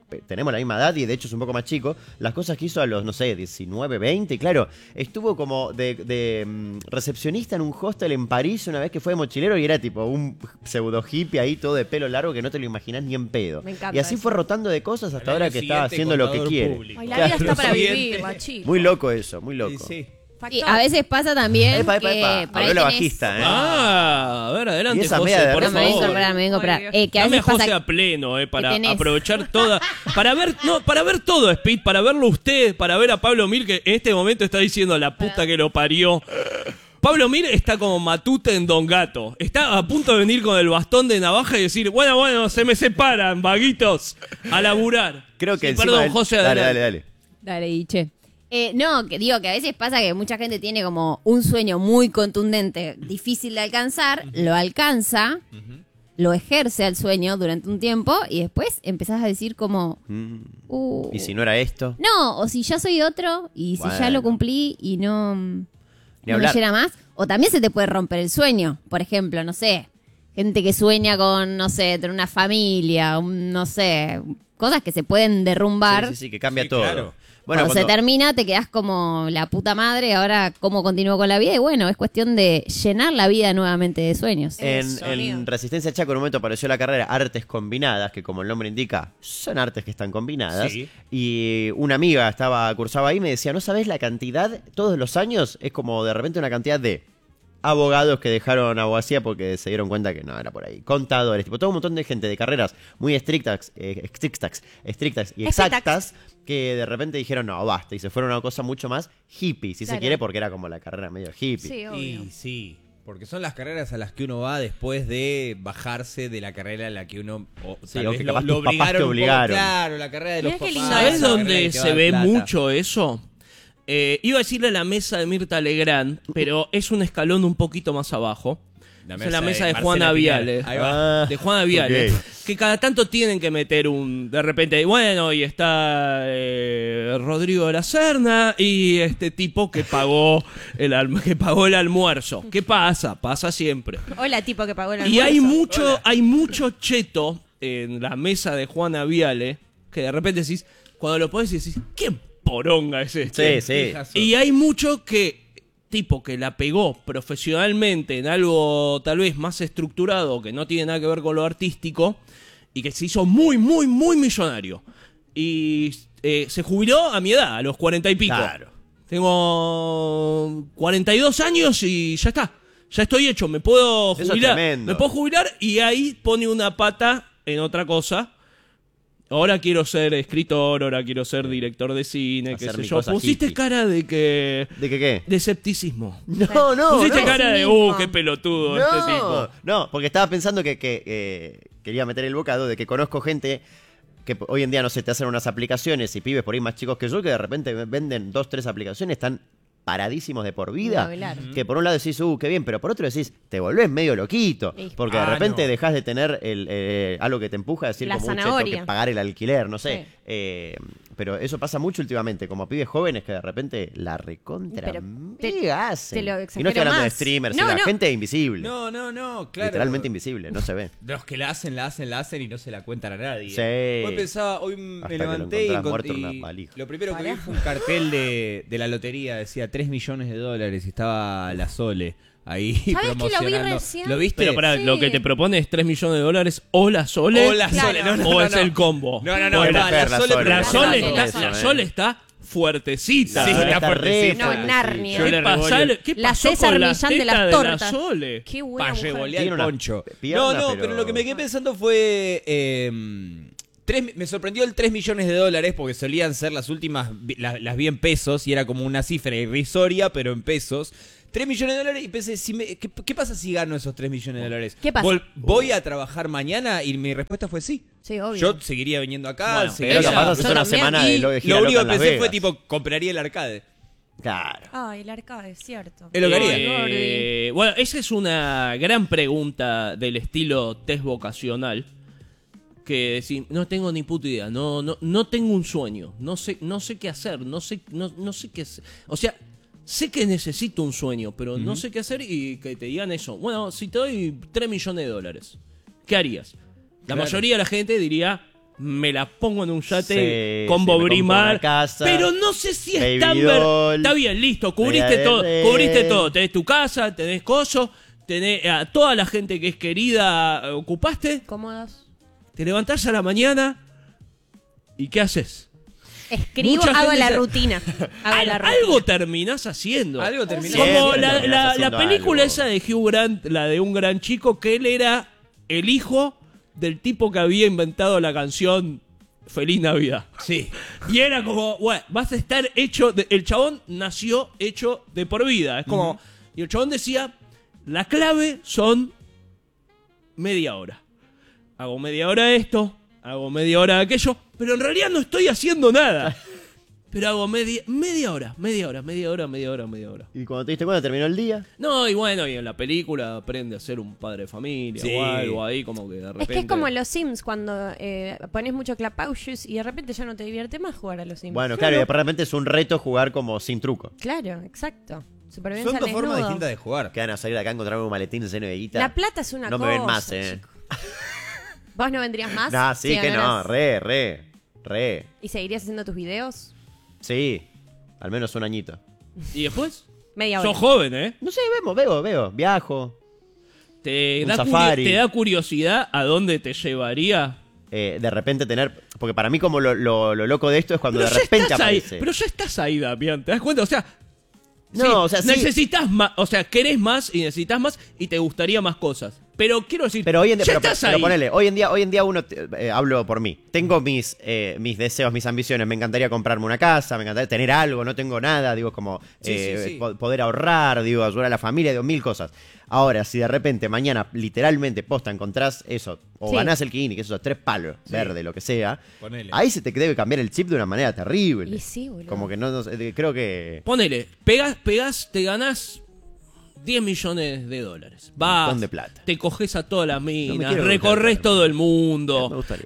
tenemos la misma edad y de hecho es un poco más chico, las cosas que hizo a los, no sé, 19, 20, y claro, estuvo como de recepcionista en un hostel en París una vez que fue de mochilero y era tipo un pseudo hippie ahí todo de pelo largo que no te lo imaginás ni en pedo. Me encanta Y así eso. fue rotando de cosas hasta ahora que está haciendo lo que quiere. Ay, la vida está para vivirla, chicos. Muy loco eso, muy loco. Y a veces pasa también Epa, que por ahí habló la tenés- bajista, ¿eh? Ah, a ver, adelante, Y esa José, media de por razón. favor. me vengo para que a Dame veces José pasa a pleno, para tenés- aprovechar toda, para ver todo, Speed, para verlo usted, para ver a Pablo Mir que en este momento está diciendo la puta que lo parió. Pablo Mir está como Matute en Don Gato. Está a punto de venir con el bastón de navaja y decir, bueno, se me separan, vaguitos, a laburar. Creo que Sí, encima perdón, del- José, dale, adelante. dale. Dale, Diche. No, que digo que a veces pasa que mucha gente tiene como un sueño muy contundente, difícil de alcanzar, lo alcanza, lo ejerce al sueño durante un tiempo y después empezás a decir como, ¿Y si no era esto? no, o si ya soy otro y si ya Bueno. lo cumplí y no me hablar. llena más, o también se te puede romper el sueño, por ejemplo, no sé, gente que sueña con, no sé, tener una familia, no sé, cosas que se pueden derrumbar. Sí, que cambia Sí, todo. claro. Bueno, Cuando se termina te quedás como la puta madre, ahora cómo continúo con la vida y bueno, es cuestión de llenar la vida nuevamente de sueños. En Resistencia Chaco en un momento apareció la carrera Artes Combinadas, que como el nombre indica, son artes que están combinadas. Sí. Y una amiga cursaba ahí y me decía, ¿no sabés la cantidad? Todos los años es como de repente una cantidad de abogados que dejaron abogacía porque se dieron cuenta que no era por ahí. Contadores, tipo todo un montón de gente de carreras muy estrictas y exactas que de repente dijeron no, basta, y se fueron a una cosa mucho más hippie, si se Claro. quiere, porque era como la carrera medio hippie. Y sí, porque son las carreras a las que uno va después de bajarse de la carrera a la que uno Sí, tal o vez que lo capaz tus papás te obligaron un poco. obligaron. Claro, la carrera de los papás. ¿Sabés la carrera dónde que se va ve plata. mucho eso? Iba a decirle la mesa de Mirta Legrand, pero es un escalón un poquito más abajo. Es la mesa de Juana Marcela Viale. Piñera. Ahí va. De Juana Viale. ok. Que cada tanto tienen que meter de repente, bueno, y está Rodrigo de la Serna y este tipo que pagó el almuerzo. ¿Qué pasa? Pasa siempre. Hola, tipo que pagó el Y almuerzo. hay mucho cheto en la mesa de Juana Viale que de repente decís, cuando lo podés decís, ¿qué poronga es este? Sí. Y hay mucho tipo que la pegó profesionalmente en algo tal vez más estructurado que no tiene nada que ver con lo artístico y que se hizo muy, muy, muy millonario. Y se jubiló a mi edad, a los 40 y pico. Claro. Tengo 42 años y ya está. Ya estoy hecho, me puedo Eso es jubilar. tremendo. Me puedo jubilar y ahí pone una pata en otra cosa. Ahora quiero ser escritor, ahora quiero ser director de cine, qué Hacer sé mi yo. cosa Pusiste hippie. cara de que... ¿De que qué? De escepticismo. No, Pusiste no. cara de, qué pelotudo este tipo. No, porque estaba pensando que quería meter el bocado de que conozco gente que hoy en día, no sé, te hacen unas aplicaciones y pibes por ahí más chicos que yo que de repente venden 2, 3 aplicaciones, están paradísimos de por vida. Ni hablar. Que por un lado decís, qué bien, pero por otro decís, te volvés medio loquito. Porque de repente no. dejás de tener algo que te empuja a decir La como zanahoria. que pagar el alquiler, no sé. Pero eso pasa mucho últimamente, como pibes jóvenes que de repente la recontra Pero mega hacen. te lo Y no exagero estoy hablando de más. streamers, No, sino no. gente invisible. No, claro. Literalmente invisible, no se ve. Los que la hacen y no se la cuentan a nadie. Sí. Hoy Hasta me que lo levanté y, encontrás muerto en una valija. lo primero que vi fue un cartel de la lotería, decía 3 millones de dólares y estaba la Sole ahí ¿Sabés que lo vi promocionando. recién? ¿Lo viste? Pero pará, Sí. lo que te propone es 3 millones de dólares o la Sole. O la Sole, no, o es no. el combo. No, Bueno, la Sole, la Sole pero está, eso, la Sole está fuertecita. Sí, está fuertecita. No, Narnia. ¿Qué pasó, ¿qué La pasó César con las Millán de las tetas tortas. la Sole? Qué buena Pa' mujer. revolear Tiene el una poncho. pierna, No, pero lo que me quedé pensando fue... me sorprendió el 3 millones de dólares porque solían ser las últimas, las vi en pesos y era como una cifra irrisoria, pero en pesos. 3 millones de dólares y pensé, ¿qué pasa si gano esos 3 millones de dólares? ¿Qué pasa? ¿Voy a trabajar mañana? Y mi respuesta fue sí. Sí, obvio. Yo seguiría viniendo acá. Bueno, seguiría- Pero capaz haces yo una también. semana de y lo de gira lo único loca que en Las pensé fue Vegas. tipo, compraría el arcade. Claro. Ay, el arcade, es cierto. Es lo que haría. Bueno, esa es una gran pregunta del estilo test vocacional. Que decir, no tengo ni puta idea, no tengo un sueño, no sé qué hacer, no sé qué hacer. O sea, sé que necesito un sueño, pero no sé qué hacer y que te digan eso. Bueno, si te doy 3 millones de dólares, ¿qué harías? La Claro. mayoría de la gente diría, me la pongo en un yate Sí, con sí, me compro Bobrimar, una casa, pero no sé si es Baby tan doll, está bien, listo, cubriste Real todo, Red. cubriste todo, tenés tu casa, tenés coso, tenés a toda la gente que es querida, ocupaste, Cómodos. te levantás a la mañana y ¿qué haces? Escribo, Mucha hago gente la se- rutina. Hago la rutina. Algo terminás haciendo. Algo terminás Como haciendo. la Terminás haciendo película algo. esa de Hugh Grant, la de un gran chico, que él era el hijo del tipo que había inventado la canción Feliz Navidad. Sí. Y era como, bueno, vas a estar hecho... el chabón nació hecho de por vida. Es como... Y el chabón decía, la clave son media hora. Hago media hora de esto, hago media hora de aquello, pero en realidad no estoy haciendo nada. Pero hago media hora. Y cuando te diste cuenta terminó el día. No, y bueno, y en la película aprende a ser un padre de familia Sí. o algo ahí, como que de repente... Es que es como los Sims, cuando pones mucho clapausius y de repente ya no te divierte más jugar a los Sims. Bueno, claro, y de repente es un reto jugar como sin truco. Claro, exacto. Supervivencia Son dos al formas desnudo. distintas de jugar. Que van a salir de acá a encontrar un maletín lleno de guita. La plata es una No cosa. me ven más, chico. ¿Vos no vendrías más? No, sí, Si que no, ganaras- re. ¿Y seguirías haciendo tus videos? Sí, al menos un añito. ¿Y después? Media hora. Sos joven, ¿eh? No sé, veo. Viajo. ¿Te Un da, safari. ¿Te da curiosidad a dónde te llevaría? De repente tener... Porque para mí como lo loco de esto es cuando Pero de ya repente estás ahí, aparece. pero ya estás ahí, Damián, ¿te das cuenta? O sea... No, o sea, sí. necesitas más, o sea, querés más y necesitas más y te gustaría más cosas. Pero quiero decir, Pero hoy en día, ya pero, estás pero ahí. ponele, hoy en día uno, hablo por mí, tengo mis deseos, mis ambiciones, me encantaría comprarme una casa, me encantaría tener algo, no tengo nada, digo, como Sí. poder ahorrar, digo, ayudar a la familia, digo, mil cosas. Ahora, si de repente mañana, literalmente, posta, encontrás eso, o Sí. ganás el Kini, que esos 3 palos, verde, lo que sea, Ponele. ahí se te debe cambiar el chip de una manera terrible. Y sí, boludo. Como que no sé, creo que... Ponele, pegás, te ganás $10 millones. Vas, montón de plata. te coges a todas las minas, quiero recorres coger, todo el mundo, me gustaría.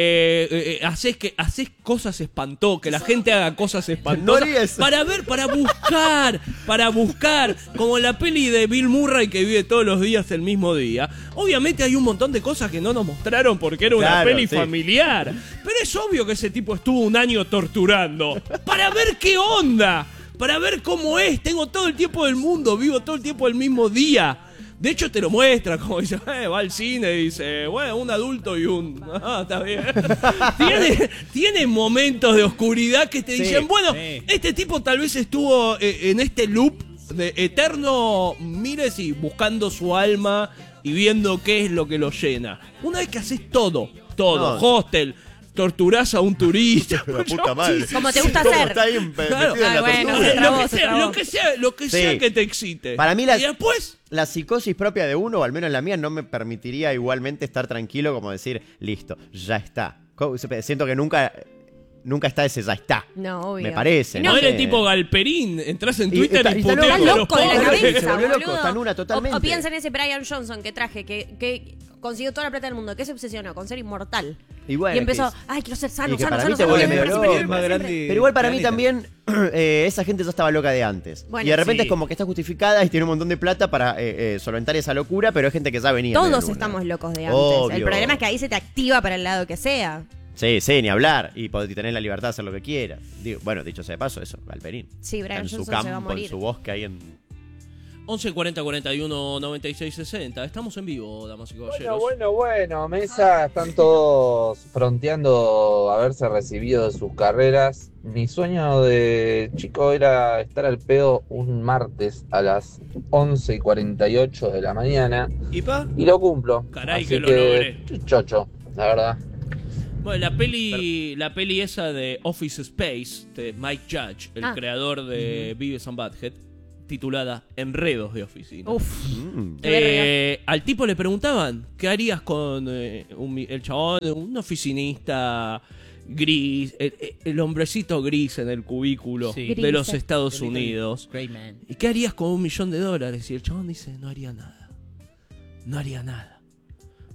haces cosas espantosas, que la gente haga cosas espantosas, No haría eso. para buscar, como la peli de Bill Murray que vive todos los días el mismo día. Obviamente hay un montón de cosas que no nos mostraron porque era una Claro, peli sí. familiar, pero es obvio que ese tipo estuvo un año torturando para ver qué onda. Para ver cómo es, tengo todo el tiempo del mundo, vivo todo el tiempo el mismo día. De hecho te lo muestra, como dice, va al cine y dice, bueno, un adulto y un... Ah, está bien. tiene momentos de oscuridad que te Sí, dicen, bueno, sí. este tipo tal vez estuvo en este loop de eterno, mires y buscando su alma y viendo qué es lo que lo llena. Una vez que haces todo, No. hostel, torturás a un turista. La puta madre. Como te gusta ¿Cómo hacer. está ahí Claro. metido en la bueno, tortura? se trabó, lo que sea Sí. que te excite. Para mí y después, la psicosis propia de uno, o al menos la mía, no me permitiría igualmente estar tranquilo como decir, listo, ya está. Siento que nunca está ese ya está. No, obvio. Me parece. no sé. eres tipo Galperín, entras en Y Twitter y, está puteas Estás a los loco de la pobres. Se cabeza, volvió loco, boludo. está en una totalmente. O piensa en ese Brian Johnson que traje, que consiguió toda la plata del mundo, que se obsesionó con ser inmortal. Y bueno, Y empezó, que ay, quiero ser y sano, que sano, para sano, mí te sano, vuelve siempre, medio siempre, loco. siempre, más siempre. grande. Pero igual para mí Planeta. también, esa gente ya estaba loca de antes. Bueno, y de repente sí. es como que está justificada y tiene un montón de plata para solventar esa locura, pero es gente que ya venía. medio Todos luna. estamos locos de antes. Obvio. El problema es que ahí se te activa para el lado que sea. Sí, ni hablar. Y tener la libertad de hacer lo que quieras. Digo, bueno, dicho sea de paso, eso, Galperín. Sí, Brian En su Johnson se va a campo, en morir. su bosque ahí en... 11 40 41 96 60. Estamos en vivo, damas y caballeros. Bueno, mesa, están todos fronteando haberse recibido de sus carreras. Mi sueño de chico era estar al pedo un martes a las 11:48 de la mañana ¿Y pa? y lo cumplo. Caray, Así que lo logré. estoy chocho, la verdad. Bueno, la peli esa de Office Space, de Mike Judge, el Ah. creador de Beavis and Butthead, titulada Enredos de Oficina. Uf. Al tipo le preguntaban, ¿qué harías con el chabón, un oficinista gris, el hombrecito gris en el cubículo Sí. de los Gris. Estados Unidos? Great man. ¿Y qué harías con $1 millón? Y el chabón dice, no haría nada. No haría nada.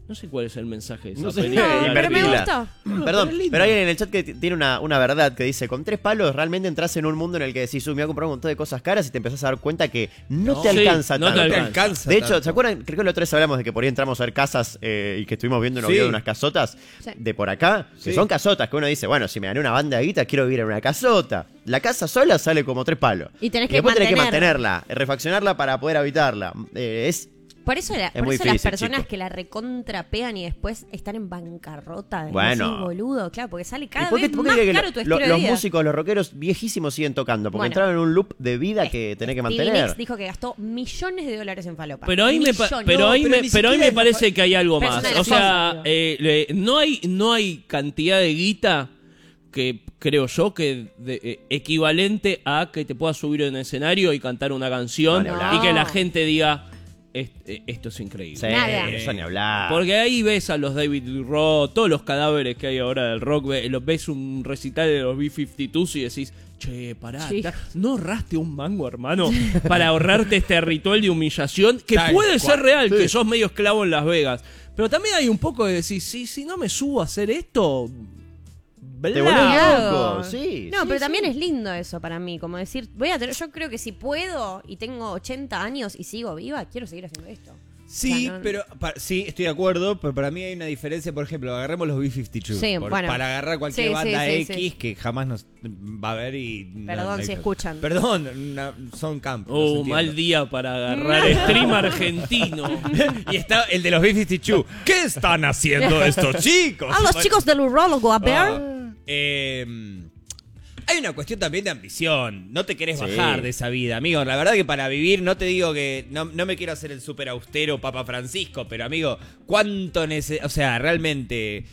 No sé cuál es el mensaje de esa No sé, película. pero me invertirla. gustó. Perdón, es lindo. pero hay alguien en el chat que tiene una verdad que dice, con 3 palos realmente entras en un mundo en el que decís, me voy a comprar un montón de cosas caras y te empezás a dar cuenta que no te Sí, alcanza no te tanto. alcanza De hecho, tanto. ¿se acuerdan? Creo que la otra vez hablamos de que por ahí entramos a ver casas y que estuvimos viendo un video de unas casotas Sí. de por acá, que Sí. son casotas que uno dice, bueno, si me gané una banda de guita, quiero vivir en una casota. La casa sola sale como 3 palos. Y tenés que después tenés que mantenerla. mantenerla, refaccionarla para poder habitarla. Es Por eso, Es por muy eso las difícil, personas chicos. que la recontrapean y después están en bancarrota. Bueno. Decís, boludo, claro, porque sale ¿Y cada por qué- vez por qué más cree que caro tu lo- estilo de los vida. músicos, los rockeros viejísimos siguen tocando? Porque Bueno. entraron en un loop de vida que tenés que Stevie mantener. Nicks dijo que gastó millones de dólares en falopa. Pero ahí me, pa- Millones. pero No, ahí me, ni pero ahí siquiera me parece que hay algo Persona más. de la O sea, cosa. no hay cantidad de guita que creo yo que equivalente a que te puedas subir en un escenario y cantar una canción No, ni hablar. y que la gente diga esto es increíble. Sí, eso ni hablar. Porque ahí ves a los David Lee Roth, todos los cadáveres que hay ahora del rock, ves un recital de los B-52s y decís, che, pará, Sí. no ahorraste un mango, hermano, para ahorrarte este ritual de humillación que Tal puede ser cual. real, Sí. que sos medio esclavo en Las Vegas. Pero también hay un poco de decir, si no me subo a hacer esto, Te bla. volvés loco, sí. No, sí, pero sí. también es lindo eso para mí, como decir, yo creo que si puedo y tengo 80 años y sigo viva, quiero seguir haciendo esto. Sí, O sea, no- pero sí, estoy de acuerdo, pero para mí hay una diferencia, por ejemplo, agarremos los B-52. Sí, bueno. Para agarrar cualquier Sí, banda sí, X sí. que jamás nos va a ver y... Perdón no si hay- escuchan. Perdón, son campos. los entiendo. Mal día para agarrar stream argentino. Y está el de los B-52. ¿Qué están haciendo estos chicos? A los chicos del urólogo, a ver. Hay una cuestión también de ambición. No te querés Sí. bajar de esa vida, amigo. La verdad que para vivir, no te digo que... No me quiero hacer el súper austero Papa Francisco, pero amigo, ¿cuánto o sea, realmente...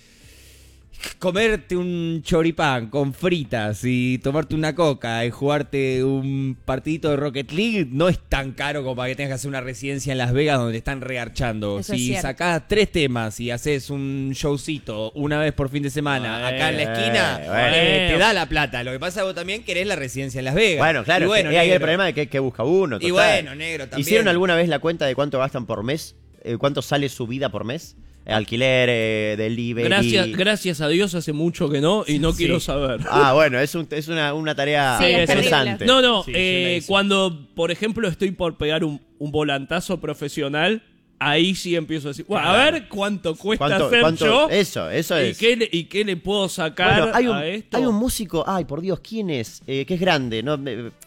Comerte un choripán con fritas y tomarte una coca y jugarte un partidito de Rocket League no es tan caro como para que tengas que hacer una residencia en Las Vegas donde te están regarchando. Eso es Si cierto. sacás 3 temas y haces un showcito una vez por fin de semana acá en la esquina, te da la plata. Lo que pasa es que vos también querés la residencia en Las Vegas. Bueno, claro, Y bueno, ahí hay el negro. problema de que busca uno. Y total. bueno, negro, también. ¿Hicieron alguna vez la cuenta de cuánto gastan por mes? ¿Cuánto sale su vida por mes? Alquiler, delivery. Gracias a Dios hace mucho que no y no Sí. quiero saber. Ah, bueno, es una tarea Sí, es interesante. No, Sí, yo la hice. cuando, por ejemplo, estoy por pegar un volantazo profesional, ahí sí empiezo a decir, bueno, a ver cuánto cuesta hacer yo Eso y es. qué le puedo sacar Bueno, a esto. hay un músico, ay, por Dios, ¿quién es? Que es grande, ¿no?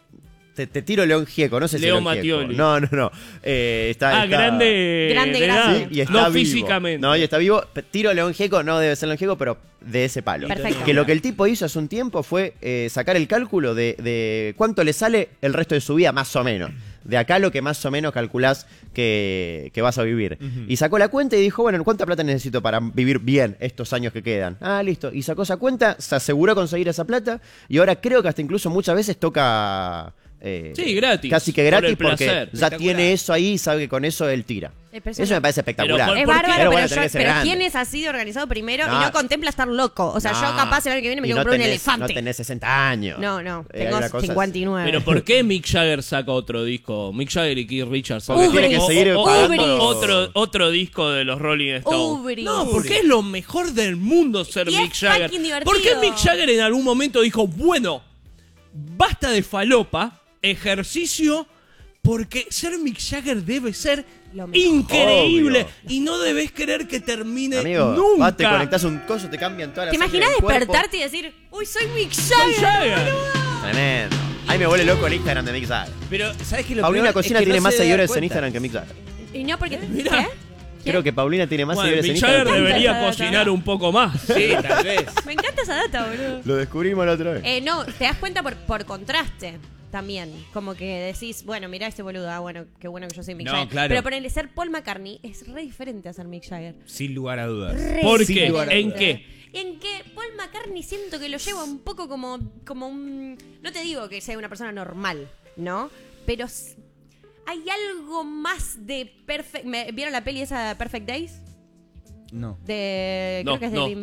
Te tiro León Gieco, no sé si Leo León Gieco. Mattioli. No. Está grande. Grande, de grande. edad. Sí, y está no vivo. físicamente. No, y está vivo. Tiro León Gieco, no debe ser León Gieco, pero de ese palo. Perfecto. Que lo que el tipo hizo hace un tiempo fue sacar el cálculo de cuánto le sale el resto de su vida, más o menos. De acá lo que más o menos calculás que vas a vivir. Y sacó la cuenta y dijo, bueno, ¿cuánta plata necesito para vivir bien estos años que quedan? Ah, listo. Y sacó esa cuenta, se aseguró conseguir esa plata y ahora creo que hasta incluso muchas veces toca... Sí, gratis. Casi que Por gratis el porque placer. ya tiene eso ahí y sabe que con eso él tira. Eso me parece espectacular. Pero Es ¿por qué? bárbaro, bueno, pero, tenés que ser grande. ¿quién es así de organizado primero No. y no contempla estar loco? O sea, No. yo capaz el año que viene me Y quiero comprar un tenés- elefante. No tenés 60 años. No, hay tengo una cosa- 59. Pero ¿por qué Mick Jagger saca otro disco? Mick Jagger y Keith Richards. Porque tiene que seguir otro, otro disco de los Rolling Stones. Ubris. No, porque es lo mejor del mundo ser Y Mick es Jagger. fucking divertido. ¿Por qué Mick Jagger en algún momento dijo, bueno, basta de falopa, ejercicio, porque ser Mick Jagger debe ser Lo mejor. increíble Obvio. y no debes querer que termine Amigo, nunca? vas, te conectás un coso, te cambian todas las ¿Te imaginas sangre del cuerpo. despertarte y decir, uy, soy Mick Mick Jagger? Jagger. Tremendo. Ahí me vuelve loco el Instagram de Mick Jagger. Pero, ¿sabes qué? Lo Paulina peor Cocina es que tiene no más se da seguidores en cuenta. Instagram que Mick Jagger. Y no porque... Mirá. ¿Qué? Creo que Paulina tiene más Bueno, seguidores en Mick Jagger Instagram. debería Tanta esa cocinar data. un poco más. Sí, tal vez. Me encanta esa data, boludo. Lo descubrimos la otra vez. No, te das cuenta por contraste también. Como que decís, bueno, mirá este boludo, bueno, qué bueno que yo soy Mick No, Jagger. claro. Pero ponerle ser Paul McCartney es re diferente a ser Mick Jagger. Sin lugar a dudas. ¿Por Sin qué? lugar a ¿En dudas. qué? En que Paul McCartney siento que lo lleva un poco como un... No te digo que sea una persona normal, ¿no? Pero hay algo más de Perfect... ¿Vieron la peli esa Perfect Days? No. Creo que es de no. Tim